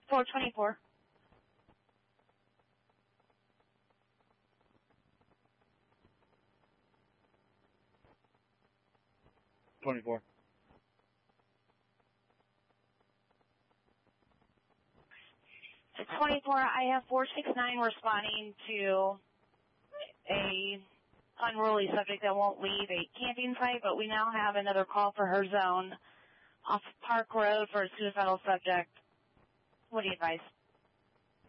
424. $24. 24, I have 469 responding to a unruly subject that won't leave a camping site, but we now have another call for her zone off Park Road for a suicidal subject. What do you advise?